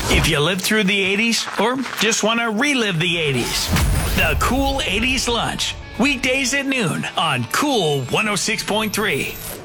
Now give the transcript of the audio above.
If you lived through the 80s or just want to relive the 80s, the Cool 80s Lunch. Weekdays at noon on Cool 106.3.